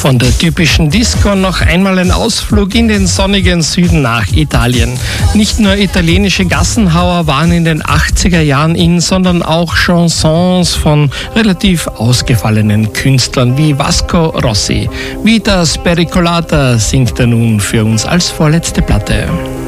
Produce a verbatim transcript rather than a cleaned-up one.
Von der typischen Disco noch einmal ein Ausflug in den sonnigen Süden nach Italien. Nicht nur italienische Gassenhauer waren in den achtziger Jahren in, sondern auch Chansons von relativ ausgefallenen Künstlern wie Vasco Rossi. Vita Spericolata singt er nun für uns als vorletzte Platte.